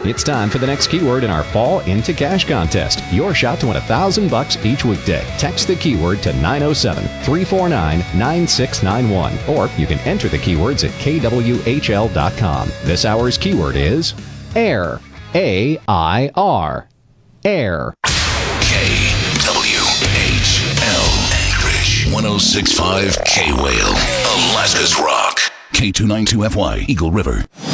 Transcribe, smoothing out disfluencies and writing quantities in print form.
It's time for the next keyword in our Fall Into Cash contest. Your shot to win $1,000 each weekday. Text the keyword to 907-349-9691. Or you can enter the keywords at kwhl.com. This hour's keyword is air. A-I-R. Air. KWHL Anchorage 106.5 K-Whale, Alaska's Rock. K292FY, Eagle River.